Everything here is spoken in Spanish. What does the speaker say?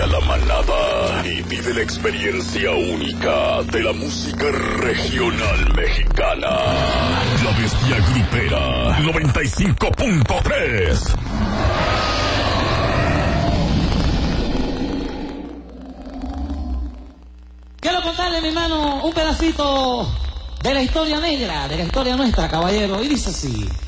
a la manada y vive la experiencia única de la música regional mexicana. La Bestia Grupera 95.3. Quiero contarle, mi hermano, un pedacito de la historia negra, de la historia nuestra, caballero, y dice así.